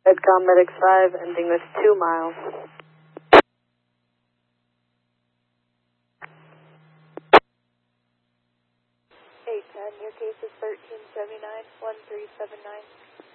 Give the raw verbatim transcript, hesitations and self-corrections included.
Edcom Medics five, ending with two miles. eight ten, your case is thirteen seventy-nine, one three seven nine.